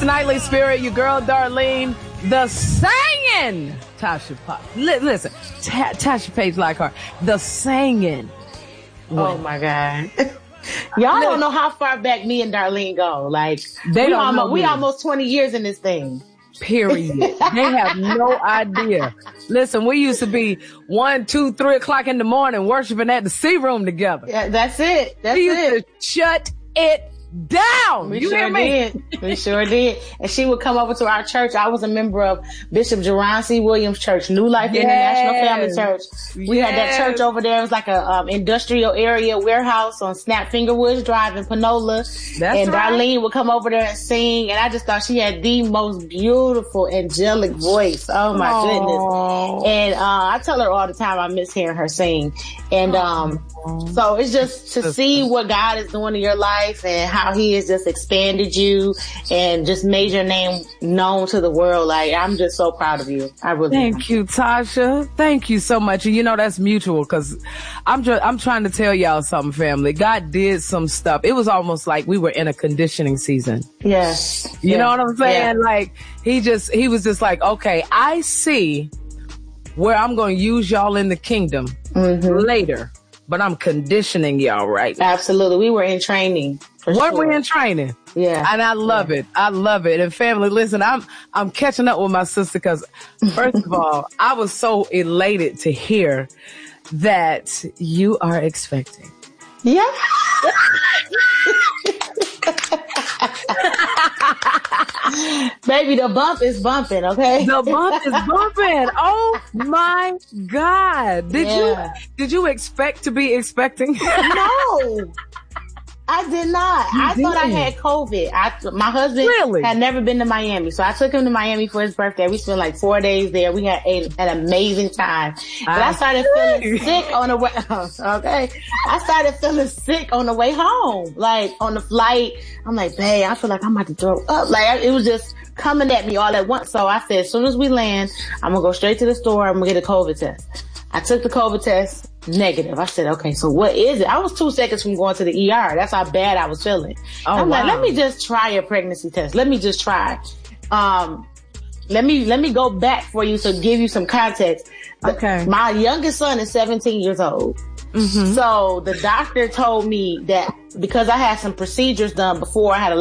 It's Nightly Spirit, your girl Darlene, the singing Tasha Pop. Listen, Tasha Page Lockhart, the singing. Oh my God. Y'all don't know how far back me and Darlene go. Like, we almost 20 years in this thing. Period. They have no idea. Listen, we used to be 1, 2, 3 o'clock in the morning worshiping at the C room together. Yeah, that's it. We used to shut it down. We sure did. And she would come over to our church. I was a member of Bishop Jerron C. Williams Church, New Life International Family Church. We had that church over there. It was like a industrial area warehouse on Snap Fingerwoods Drive in Panola. Darlene would come over there and sing. And I just thought she had the most beautiful, angelic voice. Oh my goodness. And I tell her all the time I miss hearing her sing. And so it's just to see what God is doing in your life and how he has just expanded you and just made your name known to the world. Like, I'm just so proud of you. I really Thank you, Tasha. Thank you so much. And you know, that's mutual, because I'm trying to tell y'all something, family. God did some stuff. It was almost like we were in a conditioning season. Yes. You know what I'm saying? Yeah. Like, he was just like, okay, I see where I'm going to use y'all in the kingdom later, but I'm conditioning y'all right now. Absolutely. We were in training. We're in training. Yeah. And I love it. I love it. And family, listen, I'm catching up with my sister, because first of all, I was so elated to hear that you are expecting. Yeah. Baby, the bump is bumping, okay? The bump is bumping. Oh my God. Did you expect to be expecting? No. I did not. I thought I had COVID. My husband had never been to Miami, so I took him to Miami for his birthday. We spent like 4 days there. We had an amazing time. But I started feeling sick on the way. Okay, I started feeling sick on the way home, like on the flight. I'm like, babe, I feel like I'm about to throw up. Like, it was just coming at me all at once. So I said, as soon as we land, I'm gonna go straight to the store. I'm gonna get a COVID test. I took the COVID test. Negative. I said, okay, so what is it? I was 2 seconds from going to the ER. That's how bad I was feeling. I'm like, let me just try a pregnancy test. Let me just try. Let me go back for you to give you some context. Okay. My youngest son is 17 years old. So the doctor told me that because I had some procedures done before, I had a